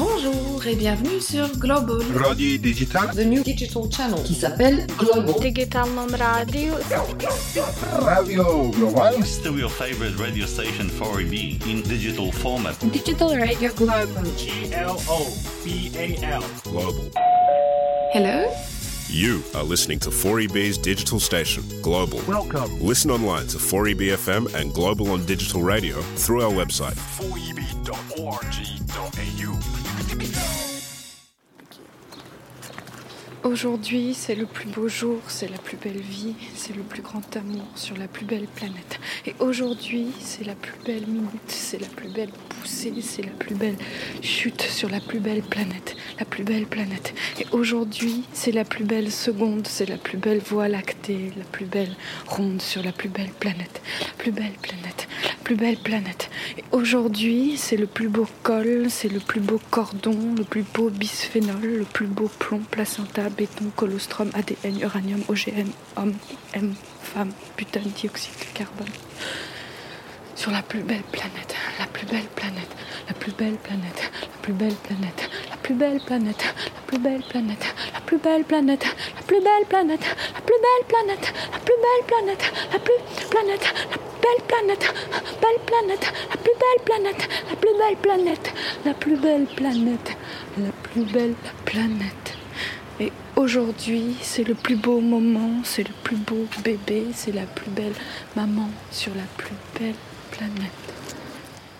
Bonjour et bienvenue sur Global Radio Digital, the new digital channel qui s'appelle Global. Digitalnom radio. Radio Global. Still your favorite radio station 4EB in digital format. Digital Radio Global. GLOBAL. Global. Hello. You are listening to 4EB's digital station, Global. Welcome. Listen online to 4EB FM and Global on digital radio through our website. 4eb.org.au. Aujourd'hui, c'est le plus beau jour, c'est la plus belle vie, c'est le plus grand amour sur la plus belle planète. Et aujourd'hui, c'est la plus belle minute, c'est la plus belle poussée, c'est la plus belle chute sur la plus belle planète, la plus belle planète. Et aujourd'hui, c'est la plus belle seconde, c'est la plus belle voie lactée, la plus belle ronde sur la plus belle planète, la plus belle planète, la plus belle planète. Et aujourd'hui, c'est le plus beau col, c'est le plus beau cordon, le plus beau bisphénol, le plus beau plomb, placenta, béton, colostrum, ADN, uranium, OGM, homme, M, femme, butane, dioxyde de carbone. Sur la plus belle planète, la plus belle planète, la plus belle planète, la plus belle planète, la plus belle planète, la plus belle planète, la plus belle planète, la plus belle planète, la plus belle planète, la plus belle planète, la plus planète, la belle planète, belle planète, la plus belle planète, la plus belle planète, la plus belle planète, la plus belle planète. Et aujourd'hui, c'est le plus beau moment, c'est le plus beau bébé, c'est la plus belle maman sur la plus belle planète.